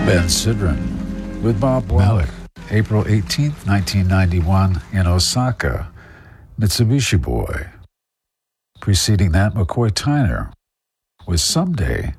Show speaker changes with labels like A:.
A: Ben Sidran with Bob Malik, April 18th, 1991 in Osaka, Mitsubishi Boy. Preceding that, McCoy Tyner with Someday